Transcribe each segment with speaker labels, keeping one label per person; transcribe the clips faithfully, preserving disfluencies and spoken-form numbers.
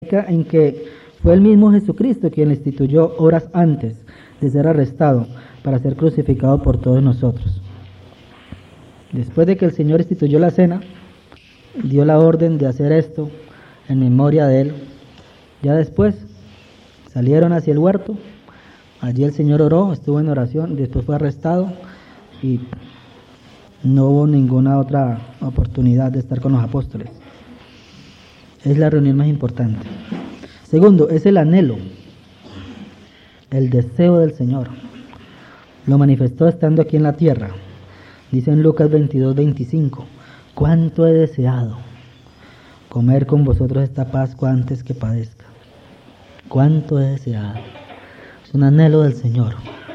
Speaker 1: en que fue el mismo Jesucristo quien le instituyó horas antes de ser arrestado para ser crucificado por todos nosotros. Después de que el Señor instituyó la cena, dio la orden de hacer esto en memoria de Él. Ya después salieron hacia el huerto, allí el Señor oró, estuvo en oración, después fue arrestado y no hubo ninguna otra oportunidad de estar con los apóstoles. Es la reunión más importante. Segundo, es el anhelo, el deseo del Señor. Lo manifestó estando aquí en la tierra. Dice en Lucas veintidós, veinticinco, cuánto he deseado comer con vosotros esta Pascua antes que padezca. Cuánto he deseado. Es un anhelo del Señor.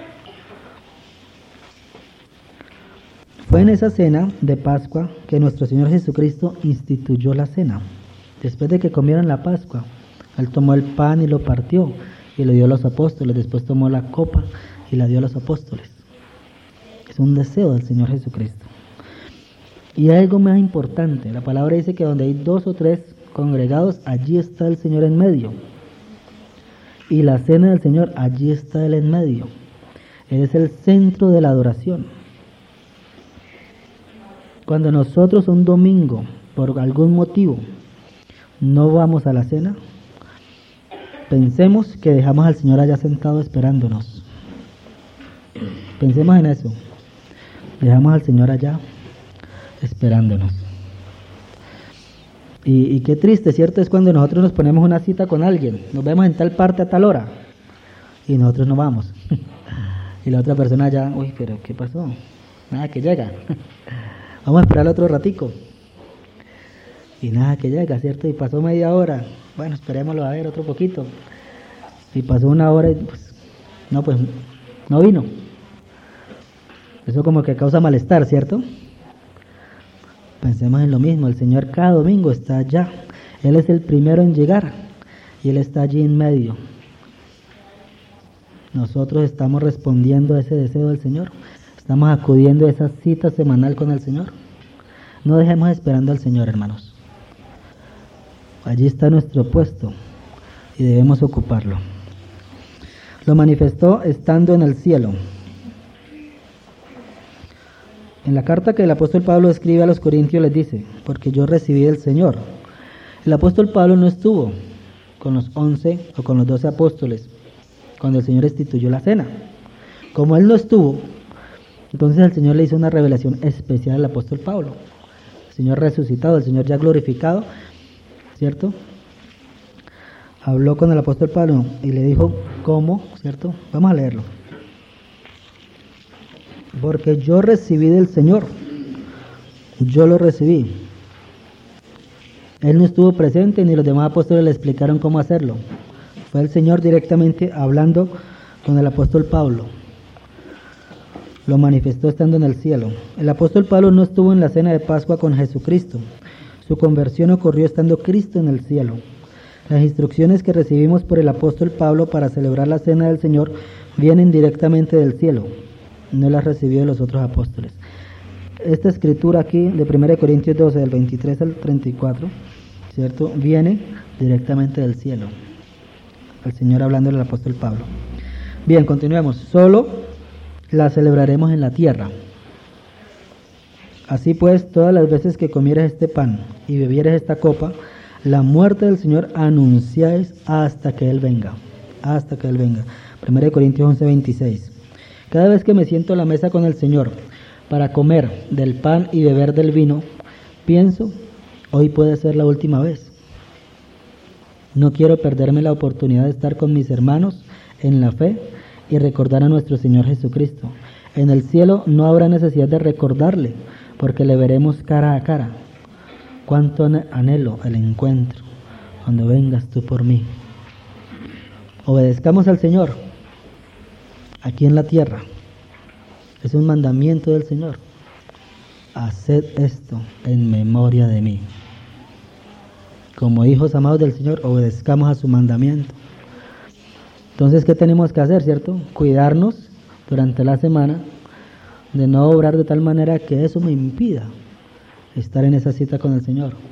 Speaker 1: Fue en esa cena de Pascua que nuestro Señor Jesucristo instituyó la cena. Después de que comieron la Pascua, Él tomó el pan y lo partió y lo dio a los apóstoles. Después tomó la copa y la dio a los apóstoles. Es un deseo del Señor Jesucristo. Y hay algo más importante. La palabra dice que donde hay dos o tres congregados, allí está el Señor en medio. Y la cena del Señor, allí está Él en medio. Él es el centro de la adoración. Cuando nosotros un domingo, por algún motivo, no vamos a la cena, pensemos que dejamos al Señor allá sentado esperándonos. Pensemos en eso. Dejamos al Señor allá esperándonos. Y, y qué triste, ¿cierto? Es cuando nosotros nos ponemos una cita con alguien. Nos vemos en tal parte a tal hora. Y nosotros no vamos. Y la otra persona allá, uy, pero ¿qué pasó? Nada que llega. Vamos a esperar otro ratico. Y nada que llega, ¿cierto? Y pasó media hora. Bueno, esperémoslo a ver otro poquito. Y pasó una hora y pues, no, pues, no vino. Eso como que causa malestar, ¿cierto? Pensemos en lo mismo. El Señor cada domingo está allá. Él es el primero en llegar. Y Él está allí en medio. Nosotros estamos respondiendo a ese deseo del Señor. Estamos acudiendo a esa cita semanal con el Señor. No dejemos esperando al Señor, hermanos. Allí está nuestro puesto y debemos ocuparlo. Lo manifestó estando en el cielo. En la carta que el apóstol Pablo escribe a los Corintios les dice, porque yo recibí del Señor. El apóstol Pablo no estuvo con los once o con los doce apóstoles cuando el Señor instituyó la cena. Como él no estuvo, entonces el Señor le hizo una revelación especial al apóstol Pablo. El Señor resucitado, el Señor ya glorificado, ¿cierto? Habló con el apóstol Pablo y le dijo, ¿cómo? ¿Cierto? Vamos a leerlo. Porque yo recibí del Señor, yo lo recibí. Él no estuvo presente ni los demás apóstoles le explicaron cómo hacerlo. Fue el Señor directamente hablando con el apóstol Pablo. Lo manifestó estando en el cielo. El apóstol Pablo no estuvo en la cena de Pascua con Jesucristo. Su conversión ocurrió estando Cristo en el cielo. Las instrucciones que recibimos por el apóstol Pablo para celebrar la cena del Señor vienen directamente del cielo. No las recibió de los otros apóstoles. Esta escritura aquí de primera de Corintios doce, del veintitrés al treinta y cuatro, ¿cierto? Viene directamente del cielo. El Señor hablando al apóstol Pablo. Bien, continuemos. Solo la celebraremos en la tierra. Así pues, todas las veces que comieres este pan y bebieres esta copa, la muerte del Señor anunciáis hasta que Él venga. Hasta que Él venga. primera de Corintios once, veintiséis. Cada vez que me siento a la mesa con el Señor para comer del pan y beber del vino, pienso, hoy puede ser la última vez. No quiero perderme la oportunidad de estar con mis hermanos en la fe y recordar a nuestro Señor Jesucristo. En el cielo no habrá necesidad de recordarle, porque le veremos cara a cara. Cuánto anhelo el encuentro cuando vengas tú por mí. Obedezcamos al Señor aquí en la tierra. Es un mandamiento del Señor. Haced esto en memoria de mí. Como hijos amados del Señor, obedezcamos a su mandamiento. Entonces, ¿qué tenemos que hacer, cierto? Cuidarnos durante la semana de no obrar de tal manera que eso me impida estar en esa cita con el Señor.